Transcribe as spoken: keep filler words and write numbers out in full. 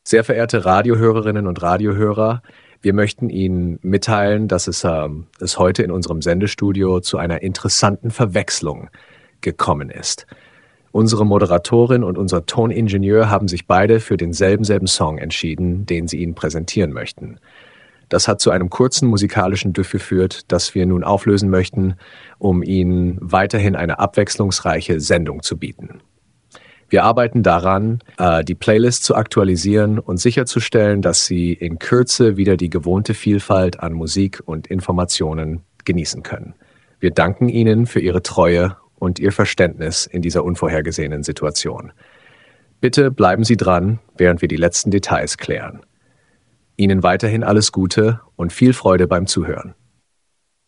Sehr verehrte Radiohörerinnen und Radiohörer, wir möchten Ihnen mitteilen, dass es, ähm, es heute in unserem Sendestudio zu einer interessanten Verwechslung gekommen ist. Unsere Moderatorin und unser Toningenieur haben sich beide für denselben selben Song entschieden, den sie Ihnen präsentieren möchten. Das hat zu einem kurzen musikalischen Düff geführt, das wir nun auflösen möchten, um Ihnen weiterhin eine abwechslungsreiche Sendung zu bieten. Wir arbeiten daran, die Playlist zu aktualisieren und sicherzustellen, dass Sie in Kürze wieder die gewohnte Vielfalt an Musik und Informationen genießen können. Wir danken Ihnen für Ihre Treue und Ihr Verständnis in dieser unvorhergesehenen Situation. Bitte bleiben Sie dran, während wir die letzten Details klären. Ihnen weiterhin alles Gute und viel Freude beim Zuhören.